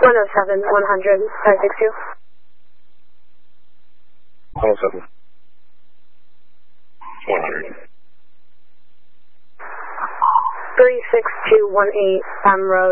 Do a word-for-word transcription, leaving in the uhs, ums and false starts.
one oh seven, one hundred, five six two. one oh seven. one hundred. three six two one eight, M Road.